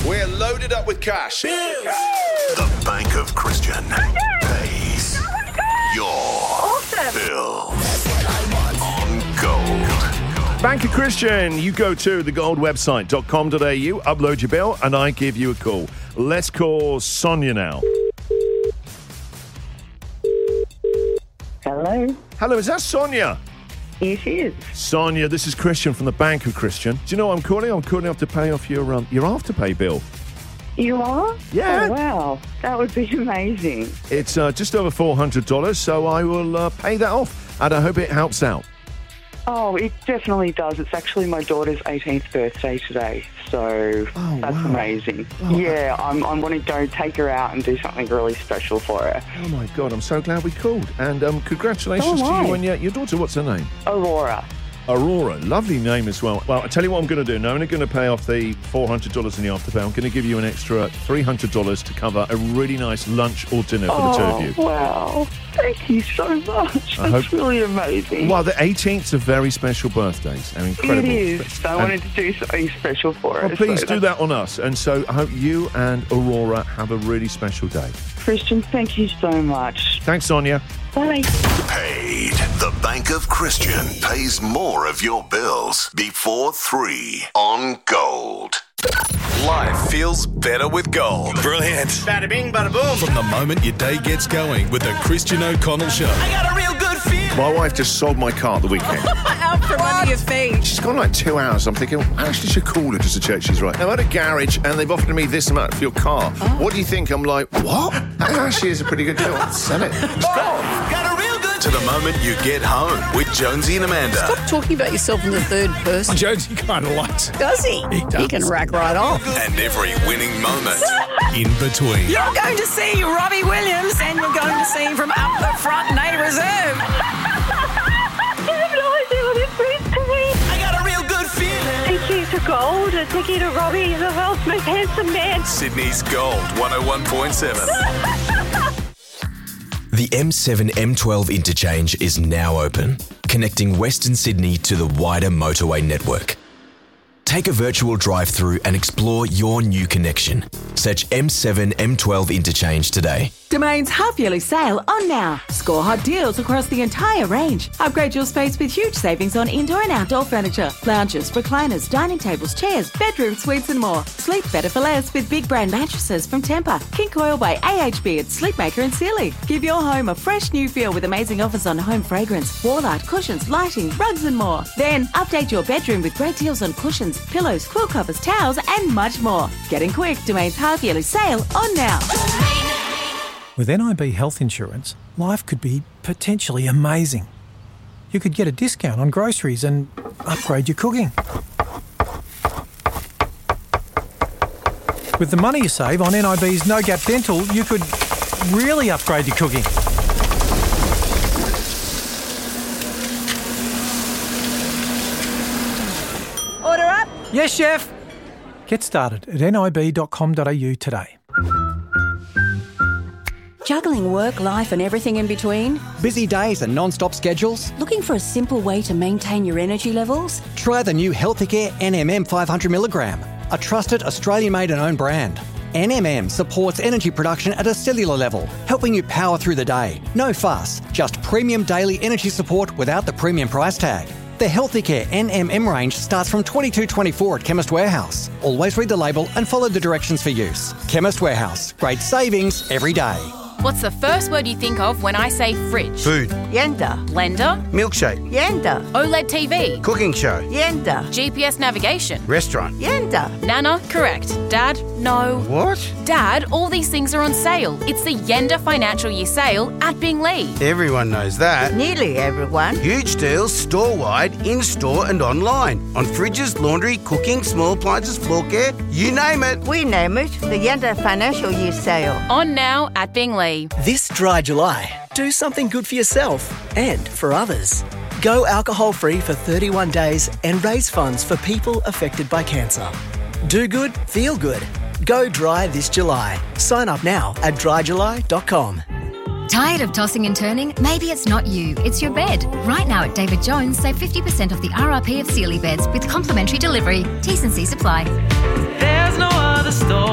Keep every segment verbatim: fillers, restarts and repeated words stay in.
We're loaded up with cash. The Bank of Christian pays your Awesome. bills on Gold. Bank of Christian, you go to the gold website dot com dot a u, upload your bill, and I give you a call. Let's call Sonia now. Hello. Hello, is that Sonia? Yes, it is. Sonia, this is Christian from the Bank of Christian. Do you know what I'm calling? I'm calling up to pay off your um, your afterpay bill. You are? Yeah. Oh, wow. That would be amazing. It's uh, just over four hundred dollars, so I will uh, pay that off, and I hope it helps out. Oh, it definitely does. It's actually my daughter's eighteenth birthday today, so Oh, that's wow. amazing. Oh, yeah, I'm, I'm wanting to go take her out and do something really special for her. Oh, my God, I'm so glad we called. And um, congratulations Oh, to you my. and your, your daughter. What's her name? Aurora. Aurora, lovely name as well. Well, I'll tell you what I'm going to do. Now, I'm only going to pay off the four hundred dollars in the afterpay. I'm going to give you an extra three hundred dollars to cover a really nice lunch or dinner for the two of you. Oh, wow. Thank you so much. I That's hope- really amazing. Well, the eighteenth's are very special birthdays. They're incredible. It is. I And- wanted to do something special for her. Well, please so do that's- that on us. And so I hope you and Aurora have a really special day. Christian, thank you so much. Thanks, Sonia. Bye. Paid. The Bank of Christian pays more of your bills before three on Gold. Life feels better with Gold. Brilliant. Bada bing, bada boom. From the moment your day gets going with the Christian O'Connell Show. I got a real good feeling. My wife just sold my car at the weekend. Out from under your feet. She's gone like two hours. I'm thinking, I actually should call her just to check she's right. I'm at a garage and they've offered me this amount for your car. Oh. What do you think? I'm like, what? That actually is a pretty good deal. I'll sell it. Got a real good To the moment you get home with Jonesy and Amanda. Stop talking about yourself in the third person. Jonesy kind of likes it. Does he? He does. He can rack right off. And every winning moment in between. You're going to see Robbie Williams and you're going to see him from up the front, Nay Reserve. I got a real good feeling. Thank you to Gold and thank you to Robbie, the world's most handsome man. Sydney's Gold one oh one point seven. The M seven M twelve interchange is now open, connecting Western Sydney to the wider motorway network. Take a virtual drive-through and explore your new connection. Search M seven M twelve interchange today. Domain's half-yearly sale on now. Score hot deals across the entire range. Upgrade your space with huge savings on indoor and outdoor furniture, lounges, recliners, dining tables, chairs, bedroom suites and more. Sleep better for less with big brand mattresses from Tempur, King Coil by A H B at Sleepmaker and Sealy. Give your home a fresh new feel with amazing offers on home fragrance, wall art, cushions, lighting, rugs and more. Then update your bedroom with great deals on cushions, pillows, quill covers, towels and much more. Get in quick. Domain's half-yearly sale on now. With N I B health insurance, life could be potentially amazing. You could get a discount on groceries and upgrade your cooking. With the money you save on N I B's No Gap Dental, you could really upgrade your cooking. Order up. Yes, chef. Get started at N I B dot com dot a u today. Juggling work, life and everything in between? Busy days and non-stop schedules? Looking for a simple way to maintain your energy levels? Try the new Healthicare N M M five hundred milligram, a trusted Australian-made and owned brand. N M M supports energy production at a cellular level, helping you power through the day. No fuss, just premium daily energy support without the premium price tag. The Healthicare N M M range starts from twenty-two twenty-four at Chemist Warehouse. Always read the label and follow the directions for use. Chemist Warehouse, great savings every day. What's the first word you think of when I say fridge? Food. Yenda. Blender. Milkshake. Yenda. OLED T V. Cooking show. Yenda. G P S navigation. Restaurant. Yenda. Nana, correct. Dad, no. What? Dad, all these things are on sale. It's the Yenda Financial Year Sale at Binglee. Everyone knows that. Nearly everyone. Huge deals store-wide, in-store and online. On fridges, laundry, cooking, small appliances, floor care, you name it. We name it the Yenda Financial Year Sale. On now at Binglee. This dry July, do something good for yourself and for others. Go alcohol-free for thirty-one days and raise funds for people affected by cancer. Do good, feel good. Go dry this July. Sign up now at dry july dot com. Tired of tossing and turning? Maybe it's not you, it's your bed. Right now at David Jones, save fifty percent off the R R P of Sealy beds with complimentary delivery. T's and C's apply. There's no other store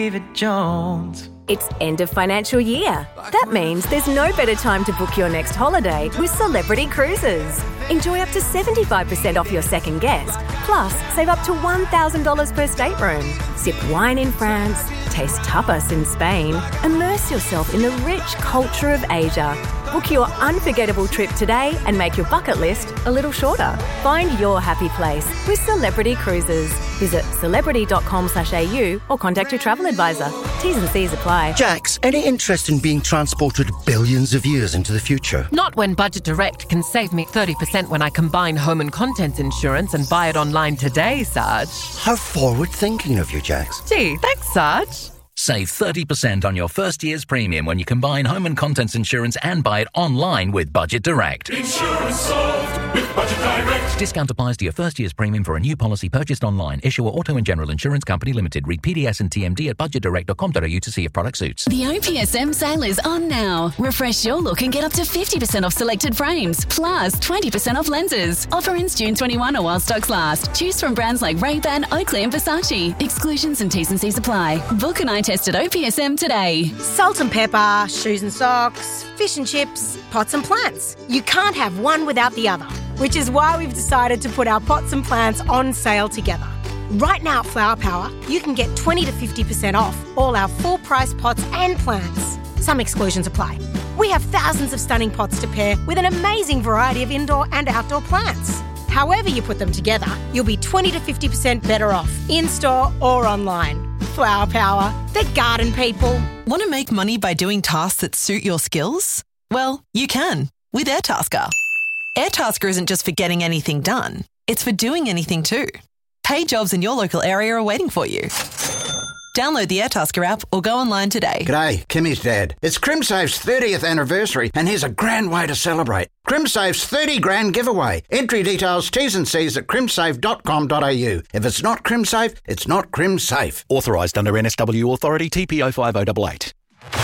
David Jones. It's end of financial year. That means there's no better time to book your next holiday with Celebrity Cruises. Enjoy up to seventy-five percent off your second guest. Plus, save up to one thousand dollars per stateroom. Sip wine in France, taste tapas in Spain, immerse yourself in the rich culture of Asia. Book your unforgettable trip today and make your bucket list a little shorter. Find your happy place with Celebrity Cruises. Visit celebrity.com slash au or contact your travel advisor. T's and C's apply. Jax, any interest in being transported billions of years into the future? Not when Budget Direct can save me thirty percent when I combine home and contents insurance and buy it online today, Sarge. How forward-thinking of you, Jax. Gee, thanks, Sarge. Save thirty percent on your first year's premium when you combine home and contents insurance and buy it online with Budget Direct. Insurance solved with Budget Direct. Discount applies to your first year's premium for a new policy purchased online. Issuer Auto and General Insurance Company Limited. Read P D S and T M D at budget direct dot com dot a u to see if product suits. The O P S M sale is on now. Refresh your look and get up to fifty percent off selected frames, plus twenty percent off lenses. Offer ends June twenty-first or while stocks last. Choose from brands like Ray-Ban, Oakley and Versace. Exclusions and T's and C's apply. Book an eye test at O P S M today. Salt and pepper, shoes and socks, fish and chips, pots and plants. You can't have one without the other, which is why we've decided to put our pots and plants on sale together. Right now at Flower Power, you can get twenty to fifty percent off all our full-price pots and plants. Some exclusions apply. We have thousands of stunning pots to pair with an amazing variety of indoor and outdoor plants. However you put them together, you'll be twenty to fifty percent better off, in-store or online. Flower Power, the garden people. Want to make money by doing tasks that suit your skills? Well, you can with Airtasker. Airtasker isn't just for getting anything done, it's for doing anything too. Paid jobs in your local area are waiting for you. Download the Airtasker app or go online today. G'day, Kimmy's dad. It's CrimSafe's thirtieth anniversary and here's a grand way to celebrate. CrimSafe's thirty grand giveaway. Entry details, T's and C's at crimsafe dot com dot a u. If it's not CrimSafe, it's not CrimSafe. Authorised under N S W Authority T P O five oh eight eight.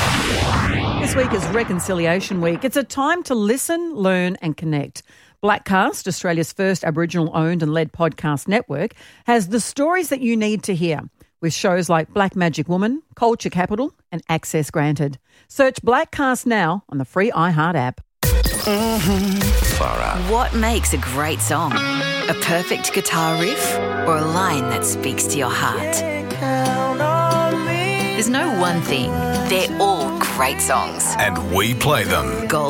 This week is Reconciliation Week. It's a time to listen, learn and connect. Blackcast, Australia's first Aboriginal-owned and led podcast network, has the stories that you need to hear, with shows like Black Magic Woman, Culture Capital and Access Granted. Search Blackcast now on the free iHeart app. Mm-hmm. Far out. What makes a great song? A perfect guitar riff or a line that speaks to your heart? There's no one thing. They're all great songs. And we play them. Gold